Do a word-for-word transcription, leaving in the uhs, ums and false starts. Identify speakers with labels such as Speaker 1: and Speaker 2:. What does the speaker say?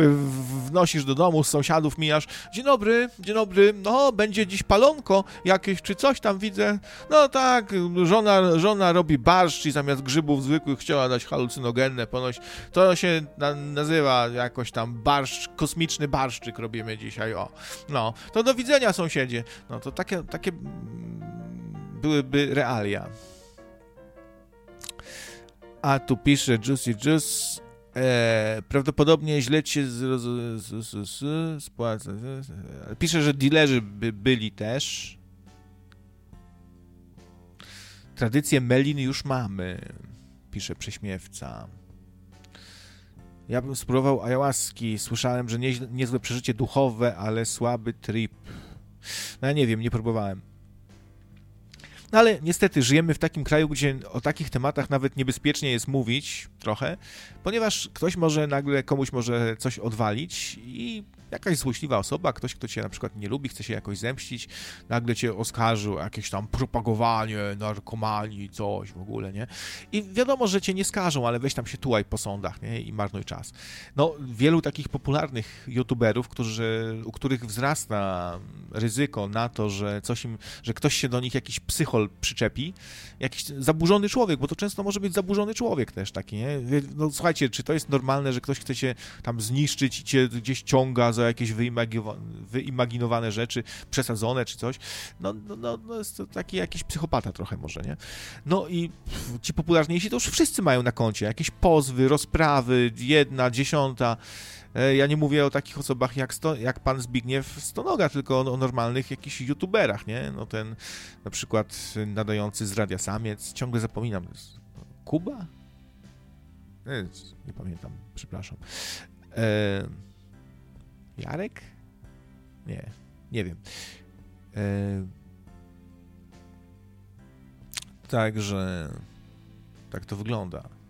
Speaker 1: wnosisz do domu, z sąsiadów mijasz, dzień dobry, dzień dobry, no będzie dziś palonko jakieś, czy coś tam widzę, no tak, żona, żona robi barszcz i zamiast grzybów zwykłych chciała dać halucynogenne, ponoć to się na, nazywa jakoś tam barszcz, kosmiczny barszczyk robimy dzisiaj, o, no, to do widzenia sąsiedzie, no to takie, takie byłyby realia. A tu pisze Juicy Juice, E, prawdopodobnie źle się z, z, z, z, z, spłaca. Pisze, że dealerzy by byli też. Tradycję melin już mamy, pisze prześmiewca. Ja bym spróbował ayahuaski. Słyszałem, że nie, niezłe przeżycie duchowe, ale słaby trip. No ja nie wiem, nie próbowałem. No ale niestety żyjemy w takim kraju, gdzie o takich tematach nawet niebezpiecznie jest mówić trochę, ponieważ ktoś może nagle, komuś może coś odwalić i jakaś złośliwa osoba, ktoś, kto cię na przykład nie lubi, chce się jakoś zemścić, nagle cię oskarży o jakieś tam propagowanie narkomanii, coś w ogóle, nie? I wiadomo, że cię nie skażą, ale weź tam się tułaj po sądach, nie? I marnuj czas. No, wielu takich popularnych youtuberów, którzy, u których wzrasta ryzyko na to, że coś im, że ktoś się do nich, jakiś psychol przyczepi, jakiś zaburzony człowiek, bo to często może być zaburzony człowiek też taki, nie? No słuchajcie, czy to jest normalne, że ktoś chce cię tam zniszczyć i cię gdzieś ciąga za jakieś wyimaginowane rzeczy, przesadzone czy coś? No, no, no, no jest to taki jakiś psychopata trochę może, nie? No i pff, ci popularniejsi to już wszyscy mają na koncie jakieś pozwy, rozprawy, jedna, dziesiąta. Ja nie mówię o takich osobach jak, sto, jak pan Zbigniew Stonoga, tylko o, o normalnych jakichś youtuberach, nie? No ten na przykład nadający z Radia Samiec, ciągle zapominam, Kuba? Nie, nie pamiętam, przepraszam. E, Jarek? Nie, nie wiem. E, także tak to wygląda.